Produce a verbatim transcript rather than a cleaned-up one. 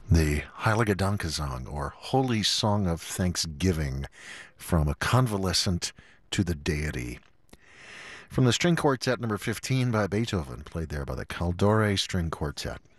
The Heilige Dankesang, or Holy Song of Thanksgiving, from a convalescent to the deity. From the String Quartet number fifteen by Beethoven, played there by the Caldore String Quartet.